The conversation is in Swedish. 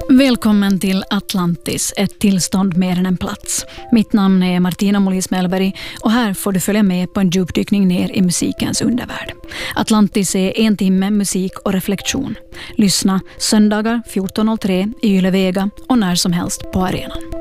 Välkommen till Atlantis, ett tillstånd mer än en plats. Mitt namn är Martina Molis Mellberg och här får du följa med på en djupdykning ner i musikens undervärld. Atlantis är 1 timme musik och reflektion. Lyssna söndagar 14.03 i Yle Vega och när som helst på arenan.